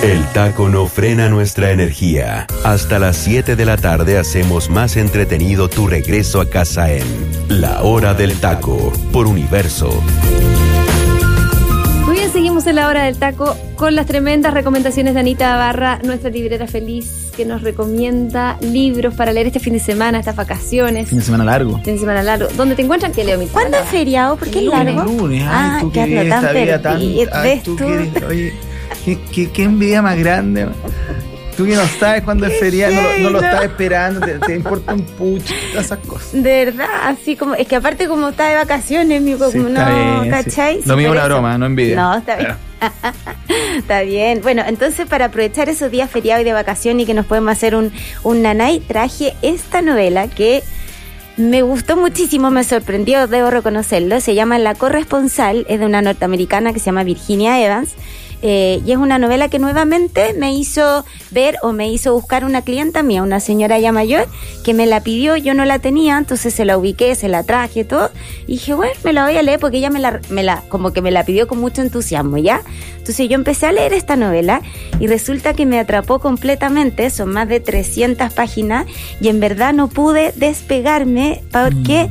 El taco no frena nuestra energía. Hasta las 7 de la tarde hacemos más entretenido tu regreso a casa en La Hora del Taco, por Universo. Muy bien, seguimos en La Hora del Taco con las tremendas recomendaciones de Anita Barra, nuestra librera feliz, que nos recomienda libros para leer este fin de semana, estas vacaciones. Fin de semana largo. ¿Dónde te encuentran? ¿Qué leo? ¿Cuándo es feriado? ¿Por qué es largo? El lunes. Ah, Tú que qué ando tan perdida. ¿Ves tú? Oye, ¿qué envidia más grande? Tú que no sabes cuándo es feriado, no lo estás esperando, te importa un pucho, todas esas cosas. De verdad, así como, es que aparte como está de vacaciones, mi Sí, no, bien, ¿cachai? Sí. Lo mío es una broma, no envidia. No, está bien. Está bien. Bueno, entonces para aprovechar esos días feriados y de vacación y que nos podemos hacer un nanay, traje esta novela que me gustó muchísimo, me sorprendió, debo reconocerlo. Se llama La Corresponsal, es de una norteamericana que se llama Virginia Evans. Y es una novela que nuevamente me hizo ver o me hizo buscar una clienta mía, una señora ya mayor, que me la pidió, yo no la tenía, entonces se la ubiqué, se la traje, todo, y dije, bueno, me la voy a leer porque ella como que me la pidió con mucho entusiasmo, ¿ya? Entonces yo empecé a leer esta novela y resulta que me atrapó completamente, son más de 300 páginas, y en verdad no pude despegarme porque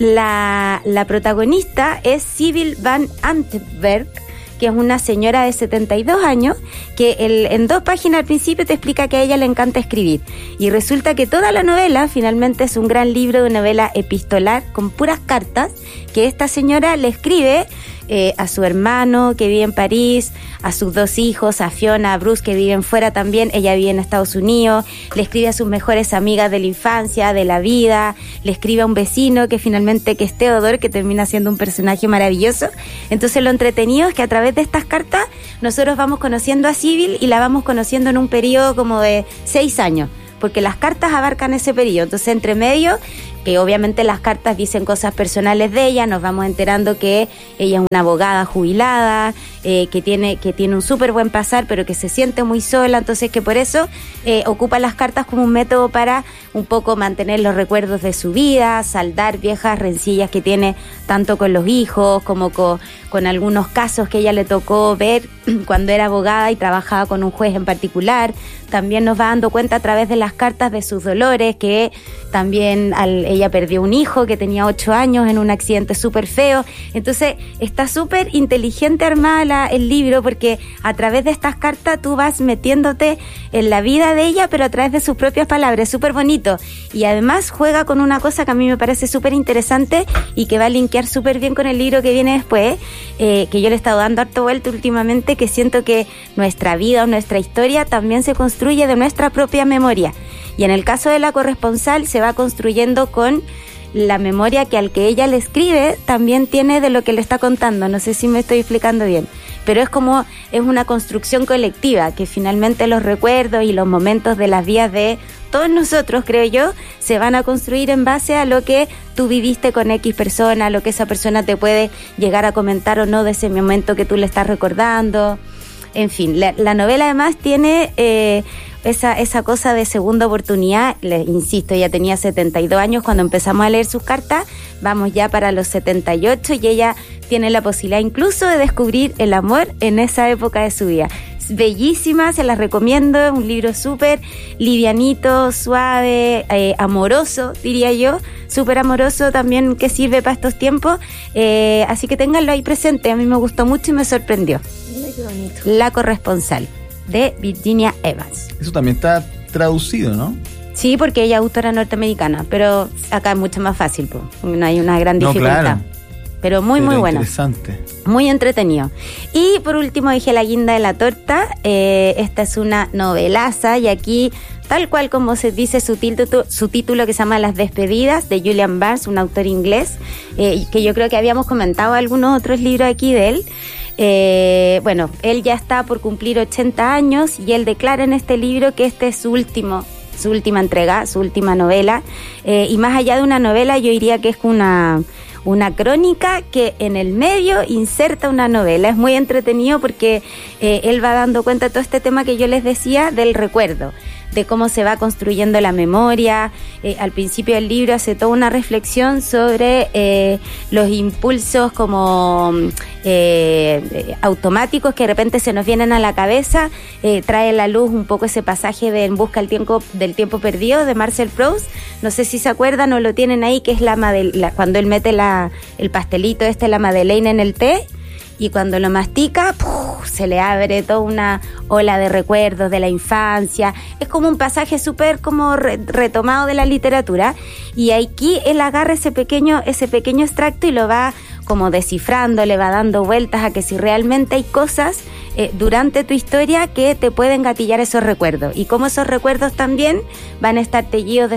la protagonista es Sybil Van Antwerp, que es una señora de 72 años, que en 2 páginas al principio te explica que a ella le encanta escribir. Y resulta que toda la novela finalmente es un gran libro de novela epistolar con puras cartas que esta señora le escribe a su hermano que vive en París, a sus 2 hijos, a Fiona, a Bruce que viven fuera también, ella vive en Estados Unidos, le escribe a sus mejores amigas de la infancia, de la vida, le escribe a un vecino que finalmente que es Theodore, que termina siendo un personaje maravilloso. Entonces lo entretenido es que a través de estas cartas nosotros vamos conociendo a Sybil y la vamos conociendo en un periodo como de 6 años, porque las cartas abarcan ese periodo. Entonces entre medio, que obviamente las cartas dicen cosas personales de ella, nos vamos enterando que ella es una abogada jubilada, que tiene un súper buen pasar, pero que se siente muy sola, entonces que por eso ocupa las cartas como un método para un poco mantener los recuerdos de su vida, saldar viejas rencillas que tiene tanto con los hijos como con algunos casos que ella le tocó ver cuando era abogada y trabajaba con un juez en particular. También nos va dando cuenta a través de las cartas de sus dolores, que también ella perdió un hijo que tenía 8 años en un accidente súper feo. Entonces está súper inteligente armada el libro, porque a través de estas cartas tú vas metiéndote en la vida de ella, pero a través de sus propias palabras. Es súper bonito. Y además juega con una cosa que a mí me parece súper interesante y que va a linkear súper bien con el libro que viene después, que yo le he estado dando harto vuelta últimamente, que siento que nuestra vida o nuestra historia también se construye de nuestra propia memoria. Y en el caso de La Corresponsal se va construyendo con la memoria que al que ella le escribe también tiene de lo que le está contando. No sé si me estoy explicando bien, pero es una construcción colectiva, que finalmente los recuerdos y los momentos de las vidas de todos nosotros, creo yo, se van a construir en base a lo que tú viviste con X persona, lo que esa persona te puede llegar a comentar o no de ese momento que tú le estás recordando. En fin, la novela además tiene esa cosa de segunda oportunidad. Le insisto, ella tenía 72 años cuando empezamos a leer sus cartas, vamos ya para los 78 y ella tiene la posibilidad incluso de descubrir el amor en esa época de su vida. Es bellísima, se las recomiendo, es un libro súper livianito, suave, amoroso, diría yo, súper amoroso también, que sirve para estos tiempos, así que ténganlo ahí presente. A mí me gustó mucho y me sorprendió. Qué bonito. La Corresponsal, de Virginia Evans. Eso también está traducido, ¿no? Sí, porque ella es autora norteamericana, pero acá es mucho más fácil, pues. No hay una gran dificultad. Claro. Pero muy bueno. Interesante. Muy entretenido. Y por último dije la guinda de la torta. Esta es una novelaza y aquí, tal cual como se dice su título, que se llama Las Despedidas, de Julian Barnes, un autor inglés, que yo creo que habíamos comentado algunos otros libros aquí de él. Bueno, él ya está por cumplir 80 años y él declara en este libro que este es su última entrega, su última novela. Y más allá de una novela, yo diría que es una crónica que en el medio inserta una novela. Es muy entretenido porque él va dando cuenta de todo este tema que yo les decía del recuerdo, de cómo se va construyendo la memoria. Al principio del libro hace toda una reflexión sobre los impulsos como automáticos que de repente se nos vienen a la cabeza. Trae a la luz un poco ese pasaje de En busca del tiempo perdido de Marcel Proust. No sé si se acuerdan o lo tienen ahí, que es cuando él mete el pastelito la Madeleine en el té, y cuando lo mastica, ¡puf!, se le abre toda una ola de recuerdos de la infancia. Es como un pasaje súper como retomado de la literatura, y aquí él agarra ese pequeño extracto y lo va como descifrando, le va dando vueltas a que si realmente hay cosas durante tu historia que te pueden gatillar esos recuerdos, y cómo esos recuerdos también van a estar teñidos de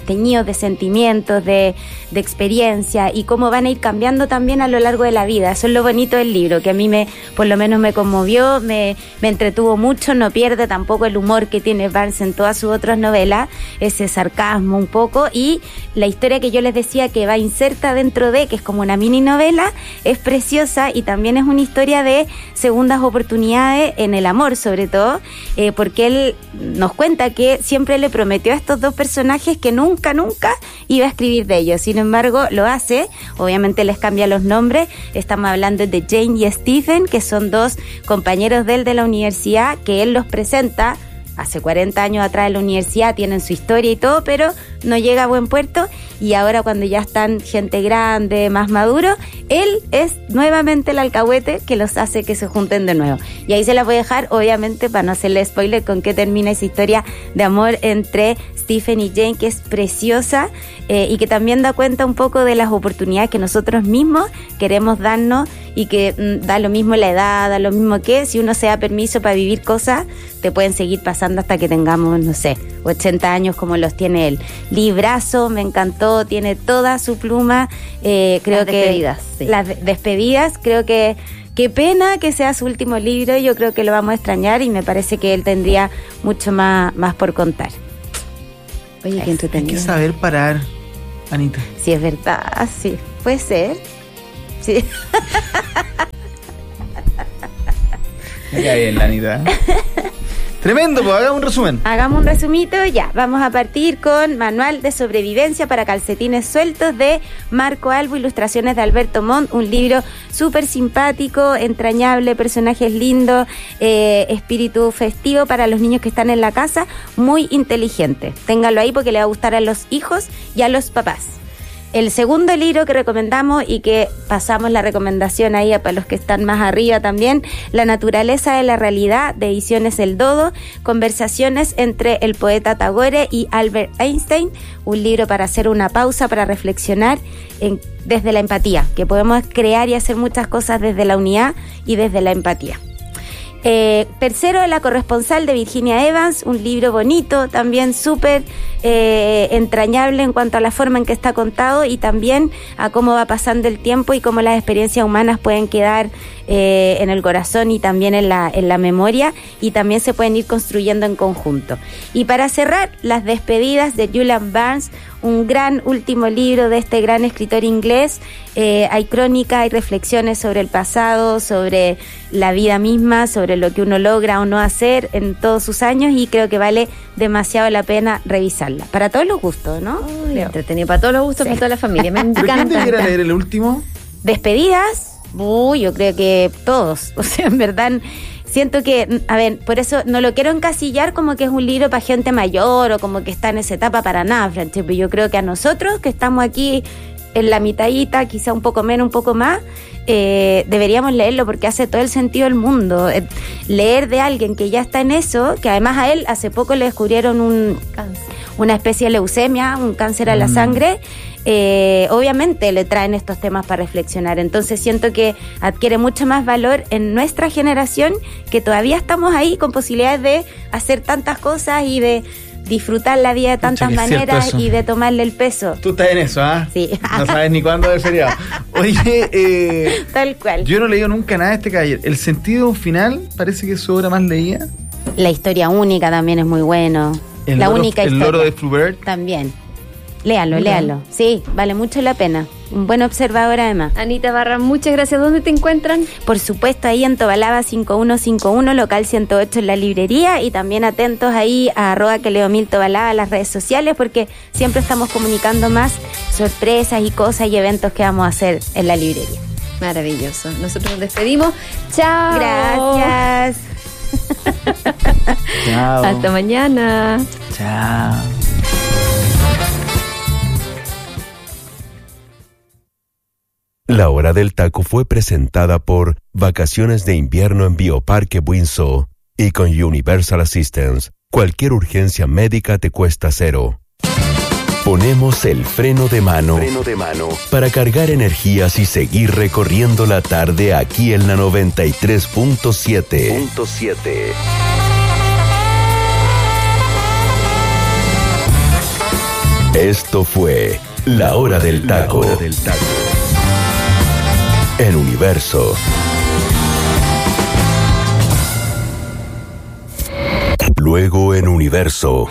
sentimientos, de experiencia, y cómo van a ir cambiando también a lo largo de la vida. Eso es lo bonito del libro, que a mí por lo menos me conmovió, me entretuvo mucho. No pierde tampoco el humor que tiene Barnes en todas sus otras novelas, ese sarcasmo un poco, y la historia que yo les decía que va inserta dentro de, que es como una mini novela, es preciosa, y también es una historia de segundas oportunidades en el amor, sobre todo, porque él nos cuenta que siempre le prometió a estos dos personajes que nunca iba a escribir de ellos. Sin embargo, lo hace. Obviamente les cambia los nombres. Estamos hablando de Jane y Stephen, que son dos compañeros de él de la universidad, que él los presenta hace 40 años atrás en la universidad, tienen su historia y todo, pero no llega a buen puerto, y ahora cuando ya están gente grande, más maduro, él es nuevamente el alcahuete que los hace que se junten de nuevo. Y ahí se las voy a dejar, obviamente, para no hacerle spoiler, con qué termina esa historia de amor entre Stephen y Jane, que es preciosa, y que también da cuenta un poco de las oportunidades que nosotros mismos queremos darnos, y que da lo mismo la edad, da lo mismo que si uno se da permiso para vivir cosas, te pueden seguir pasando hasta que tengamos, no sé, 80 años como los tiene él. Librazo, me encantó, tiene toda su pluma. Creo las despedidas, creo que qué pena que sea su último libro. Yo creo que lo vamos a extrañar, y me parece que él tendría mucho más por contar. Oye, qué entretenido. Hay que saber parar, Anita. Sí, es verdad, sí, puede ser. Sí. Mira bien, la Anita. Tremendo, pues hagamos un resumen. Hagamos un resumito, ya. Vamos a partir con Manual de Sobrevivencia para Calcetines Sueltos de Marco Albo, ilustraciones de Alberto Montt, un libro súper simpático, entrañable, personajes lindos, espíritu festivo para los niños que están en la casa, muy inteligente. Ténganlo ahí porque le va a gustar a los hijos y a los papás. El segundo libro que recomendamos, y que pasamos la recomendación ahí para los que están más arriba también, La naturaleza de la realidad, de Ediciones El Dodo, conversaciones entre el poeta Tagore y Albert Einstein, un libro para hacer una pausa, para reflexionar desde la empatía, que podemos crear y hacer muchas cosas desde la unidad y desde la empatía. Tercero, La corresponsal de Virginia Evans, un libro bonito, también súper entrañable en cuanto a la forma en que está contado, y también a cómo va pasando el tiempo y cómo las experiencias humanas pueden quedar en el corazón y también en la memoria, y también se pueden ir construyendo en conjunto. Y para cerrar, Las despedidas de Julian Barnes, un gran último libro de este gran escritor inglés. Hay crónica, hay reflexiones sobre el pasado, sobre la vida misma, sobre lo que uno logra o no hacer en todos sus años, y creo que vale demasiado la pena revisarla. Para todos los gustos, ¿no? Entretenido, para todos los gustos, sí. Para toda la familia. Me encanta. ¿Quién debiera leer el último? Despedidas. Yo creo que todos. O sea, en verdad, siento que, a ver, por eso no lo quiero encasillar como que es un libro para gente mayor o como que está en esa etapa, para nada, Francesco. Yo creo que a nosotros que estamos aquí en la mitadita, quizá un poco menos, un poco más, deberíamos leerlo porque hace todo el sentido del mundo. Leer de alguien que ya está en eso, que además a él hace poco le descubrieron una especie de leucemia, un cáncer a la sangre. Obviamente le traen estos temas para reflexionar, entonces siento que adquiere mucho más valor en nuestra generación, que todavía estamos ahí con posibilidades de hacer tantas cosas y de disfrutar la vida de tantas maneras y de tomarle el peso. Tú estás en eso, ¿ah? Sí. No sabes ni cuándo es el feriado. Oye, tal cual. Yo no he leído nunca nada de este caballero. El sentido final parece que es su obra más leída. La historia única también es muy bueno. Única historia. El loro de Flaubert también. Léalo. Sí, vale mucho la pena. un buen observador además. Anita Barra, muchas gracias. ¿Dónde te encuentran? Por supuesto, ahí en Tobalaba 5151, local 108 en la librería, y también atentos ahí a @QleoMilTobalaba, las redes sociales, porque siempre estamos comunicando más sorpresas y cosas y eventos que vamos a hacer en la librería. Maravilloso. Nosotros nos despedimos. Chao. Gracias. Chao. Hasta mañana. Chao. La Hora del Taco fue presentada por Vacaciones de Invierno en Bioparque Windsor y con Universal Assistance. Cualquier urgencia médica te cuesta cero. Ponemos el freno de mano para cargar energías y seguir recorriendo la tarde aquí en la 93.7. Esto fue La Hora del Taco. En Universo. Luego en Universo.